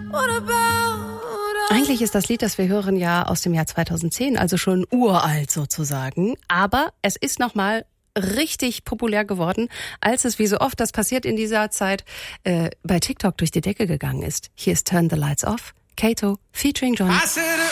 Eigentlich ist das Lied, das wir hören, ja aus dem Jahr 2010, also schon uralt sozusagen. Aber es ist nochmal richtig populär geworden, als es, wie so oft das passiert in dieser Zeit, bei TikTok durch die Decke gegangen ist. Hier ist Turn the Lights Off, Kato featuring John.